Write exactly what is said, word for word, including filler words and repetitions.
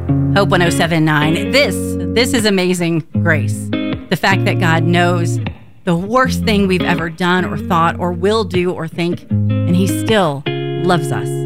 Hope one oh seven point nine. This, this is amazing grace. The fact that God knows the worst thing we've ever done or thought or will do or think, and he still loves us.